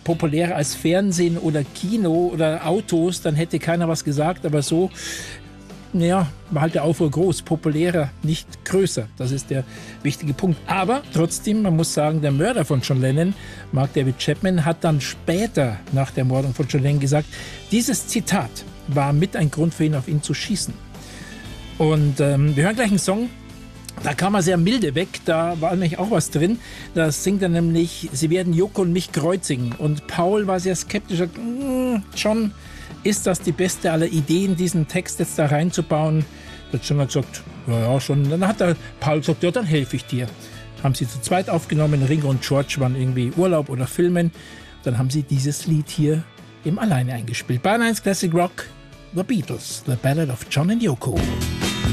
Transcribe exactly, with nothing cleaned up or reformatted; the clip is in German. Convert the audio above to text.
populärer als Fernsehen oder Kino oder Autos, dann hätte keiner was gesagt. Aber so, ja, war halt der Aufruhr groß, populärer, nicht größer. Das ist der wichtige Punkt. Aber trotzdem, man muss sagen, der Mörder von John Lennon, Mark David Chapman, hat dann später nach der Ermordung von John Lennon gesagt, dieses Zitat war mit ein Grund für ihn, auf ihn zu schießen. Und ähm, wir hören gleich einen Song, da kam er sehr milde weg, da war nämlich auch was drin. Da singt er nämlich, sie werden Yoko und mich kreuzigen. Und Paul war sehr skeptisch, sagt, mm, John, ist das die beste aller Ideen, diesen Text jetzt da reinzubauen? Da hat John gesagt, ja, ja, schon. Dann hat der Paul gesagt, ja, dann helfe ich dir. Haben sie zu zweit aufgenommen, Ringo und George waren irgendwie Urlaub oder Filmen. Dann haben sie dieses Lied hier im Alleine eingespielt. Bayern eins Classic Rock, The Beatles, The Ballad of John and Yoko.